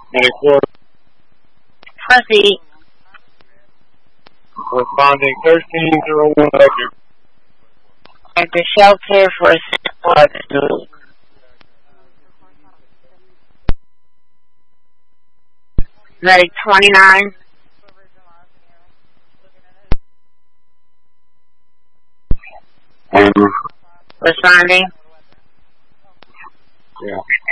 Medic 4. Fuzzy. Responding 1301 active. At the shelter for sample. Medic 29. Responding. Yeah.